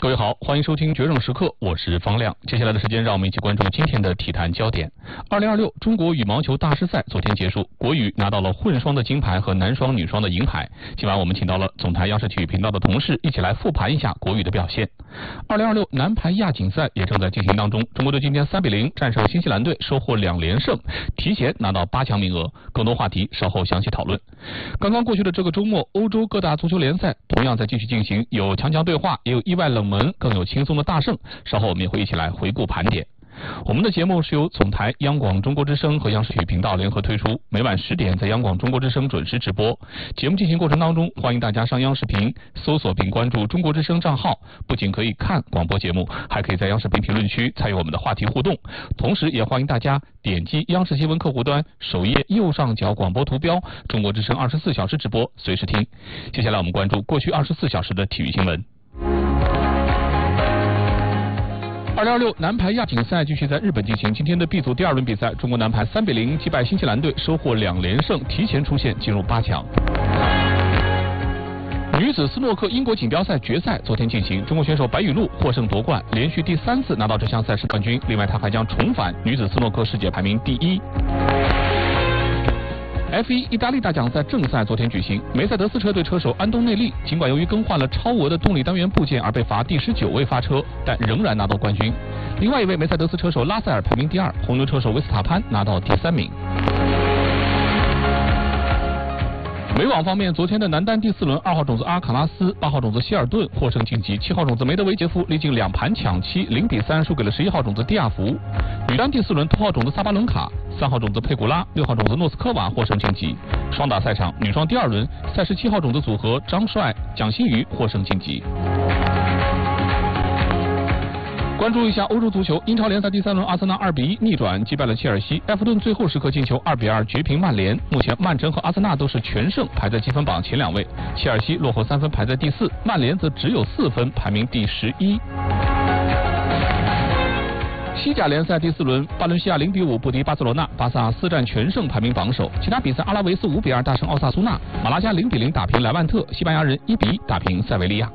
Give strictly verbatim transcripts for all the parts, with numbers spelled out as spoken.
各位好，欢迎收听决胜时刻，我是方亮。接下来的时间，让我们一起关注今天的体坛焦点。二零二六中国羽毛球大师赛昨天结束，国羽拿到了混双的金牌和男双、女双的银牌。今晚我们请到了总台央视体育频道的同事，一起来复盘一下国羽的表现。二零二六男排亚锦赛也正在进行当中，中国队今天三比零战胜新西兰队，收获两连胜，提前拿到八强名额。更多话题稍后详细讨论。刚刚过去的这个周末，欧洲各大足球联赛同样在继续进行，有强强对话，也有意外冷门，更有轻松的大胜。稍后我们也会一起来回顾盘点。我们的节目是由总台央广中国之声和央视体育频道联合推出，每晚十点在央广中国之声准时直播。节目进行过程当中，欢迎大家上央视频搜索并关注中国之声账号，不仅可以看广播节目，还可以在央视频评论区参与我们的话题互动。同时也欢迎大家点击央视新闻客户端首页右上角广播图标，中国之声二十四小时直播，随时听。接下来我们关注过去二十四小时的体育新闻。二零二六男排亚锦赛继续在日本进行，今天的 B 组第二轮比赛，中国男排三比零击败新西兰队，收获两连胜，提前出线进入八强。女子斯诺克英国锦标赛决赛昨天进行，中国选手白雨露获胜夺冠，连续第三次拿到这项赛事冠军。另外，她还将重返女子斯诺克世界排名第一。F 一 意大利大奖赛正赛昨天举行，梅赛德斯车队车手安东内利尽管由于更换了超额的动力单元部件而被罚第十九位发车，但仍然拿到冠军。另外一位梅赛德斯车手拉塞尔排名第二，红牛车手维斯塔潘拿到第三名。美网方面，昨天的男单第四轮，二号种子阿尔卡拉斯、八号种子希尔顿获胜晋级，七号种子梅德韦杰夫历经两盘抢七，零比三输给了十一号种子蒂亚福。女单第四轮，头号种子萨巴伦卡、三号种子佩古拉、六号种子诺斯科娃获胜晋级。双打赛场，女双第二轮，赛事七号种子组合张帅、蒋欣瑜获胜晋级。关注一下欧洲足球，英超联赛第三轮，阿森纳二比一逆转击败了切尔西，埃弗顿最后时刻进球二比二绝平曼联。目前曼城和阿森纳都是全胜，排在积分榜前两位，切尔西落后三分排在第四，曼联则只有四分，排名第十一。西甲联赛第四轮，巴伦西亚零比五不敌巴塞罗那，巴萨四战全胜，排名榜首。其他比赛，阿拉维斯五比二大胜奥萨苏纳，马拉加零比零打平莱万特，西班牙人一比一打平塞维利亚。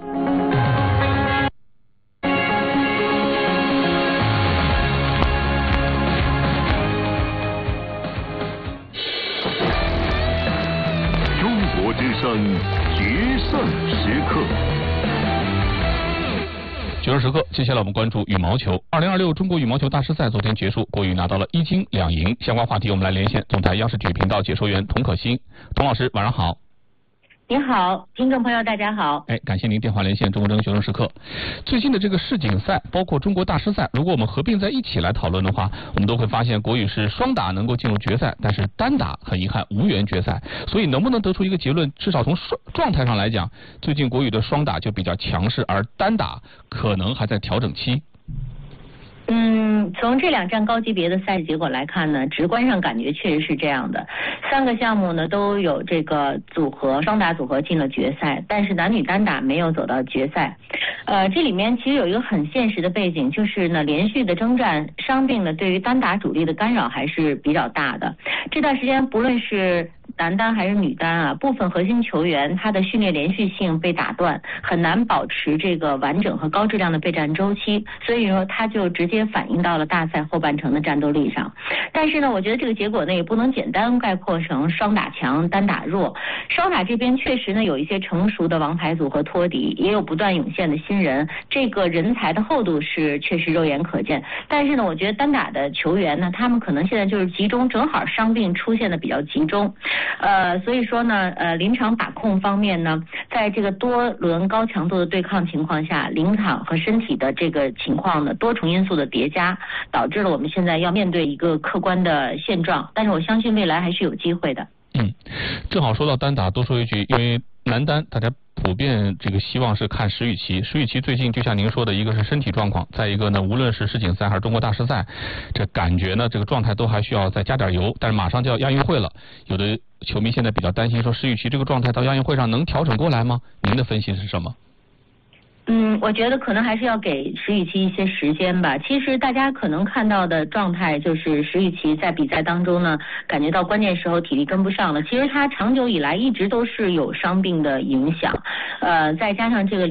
中国之声决胜时刻。 决胜时刻，接下来我们关注羽毛球。二零二六中国羽毛球大师赛昨天结束，国羽拿到了一金两银。相关话题我们来连线总台央视体育频道解说员童可欣。童老师晚上好。 您好，听众朋友大家好。 哎，感谢您电话连线中国之声决胜时刻。最近的这个世锦赛，包括中国大师赛，如果我们合并在一起来讨论的话，我们都会发现国羽是双打能够进入决赛，但是单打很遗憾无缘决赛。所以能不能得出一个结论，至少从状态上来讲，最近国羽的双打就比较强势，而单打可能还在调整期。 嗯，从这两站高级别的赛事结果来看呢，直观上感觉确实是这样的。三个项目呢都有这个组合双打组合进了决赛，但是男女单打没有走到决赛。呃，这里面其实有一个很现实的背景，就是呢连续的征战伤病呢对于单打主力的干扰还是比较大的。这段时间不论是男单还是女单啊，部分核心球员他的训练连续性被打断，很难保持这个完整和高质量的备战周期，所以说他就直接反映到了大赛后半程的战斗力上。但是呢，我觉得这个结果呢也不能简单概括成双打强单打弱。双打这边确实呢有一些成熟的王牌组合托底，也有不断涌现的新人，这个人才的厚度是确实肉眼可见。但是呢，我觉得单打的球员呢，他们可能现在就是集中，正好伤病出现的比较集中。呃，所以说呢，呃，临场把控方面呢，在这个多轮高强度的对抗情况下，临场和身体的这个情况呢，多重因素的叠加，导致了我们现在要面对一个客观的现状。但是我相信未来还是有机会的。 嗯，正好说到单打，多说一句，因为男单大家普遍这个希望是看石宇奇，石宇奇最近就像您说的，一个是身体状况，再一个呢，无论是世锦赛还是中国大师赛，这感觉呢，这个状态都还需要再加点油。但是马上就要亚运会了，有的球迷现在比较担心，说石宇奇这个状态到亚运会上能调整过来吗？您的分析是什么？ 嗯，我觉得可能还是要给石宇奇一些时间吧。其实大家可能看到的状态就是石宇奇在比赛当中呢，感觉到关键时候体力跟不上了。其实他长久以来一直都是有伤病的影响，呃，再加上这个